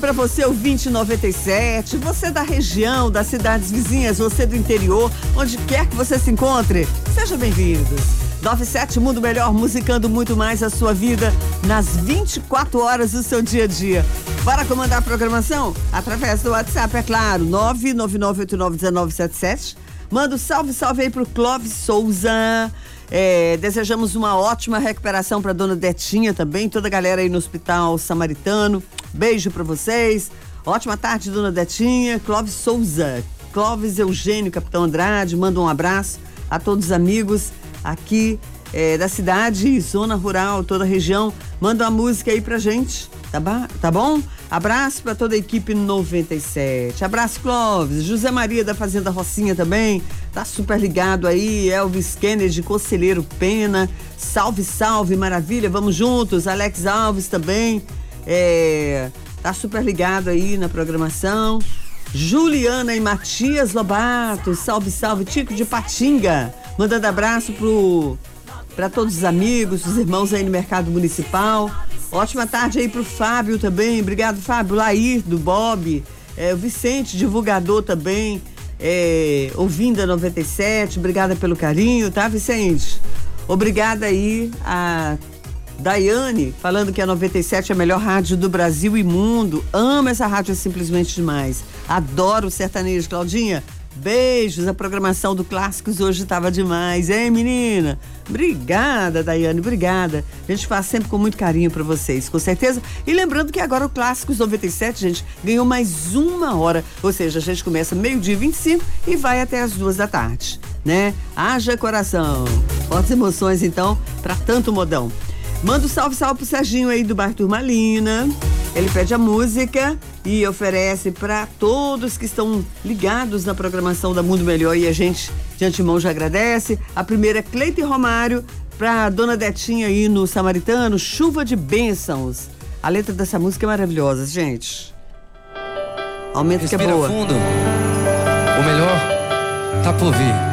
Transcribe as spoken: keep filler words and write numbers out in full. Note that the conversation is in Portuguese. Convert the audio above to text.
Para você, ouvinte noventa e sete, você da região, das cidades vizinhas, você do interior, onde quer que você se encontre, seja bem-vindos. noventa e sete Mundo Melhor, musicando muito mais a sua vida nas vinte e quatro horas do seu dia a dia. Bora comandar a programação? Através do WhatsApp, é claro, nove nove nove oito nove um nove sete sete. Manda um salve, salve aí pro Clóvis Souza. É, desejamos uma ótima recuperação para dona Detinha também, toda a galera aí no Hospital Samaritano. Beijo para vocês. Ótima tarde, dona Detinha. Clóvis Souza, Clóvis Eugênio, Capitão Andrade, manda um abraço a todos os amigos aqui é, da cidade, zona rural, toda a região. Manda uma música aí pra gente, tá, ba- tá bom? Abraço para toda a equipe noventa e sete. Abraço, Clóvis. José Maria da Fazenda Rocinha também, tá super ligado aí. Elvis Kennedy, Conselheiro Pena. Salve, salve, maravilha, vamos juntos. Alex Alves também, é, tá super ligado aí na programação. Juliana e Matias Lobato, salve, salve. Tico de Patinga, mandando abraço pro, pra todos os amigos, os irmãos aí no Mercado Municipal. Ótima tarde aí pro Fábio também, obrigado, Fábio. Laís, do Bob, é, o Vicente, divulgador também, é, ouvindo a noventa e sete, obrigada pelo carinho, tá, Vicente? Obrigada aí a Daiane, falando que a noventa e sete é a melhor rádio do Brasil e mundo. Amo essa rádio, é simplesmente demais. Adoro o sertanejo, Claudinha. Beijos, a programação do Clássicos hoje estava demais, hein, menina? Obrigada, Daiane, obrigada. A gente faz sempre com muito carinho para vocês, com certeza. E lembrando que agora o Clássicos noventa e sete, gente, ganhou mais uma hora. Ou seja, a gente começa meio-dia e vinte e cinco e vai até as duas da tarde, né? Haja coração. Fortes emoções, então, para tanto modão. Manda um salve, salve pro Serginho aí do bairro Turmalina. Ele pede a música e oferece para todos que estão ligados na programação da Mundo Melhor, e a gente de antemão já agradece. A primeira é Cleite Romário, para dona Detinha aí no Samaritano, Chuva de Bênçãos. A letra dessa música é maravilhosa, gente. Aumenta que é boa. Respira fundo. O melhor tá por vir.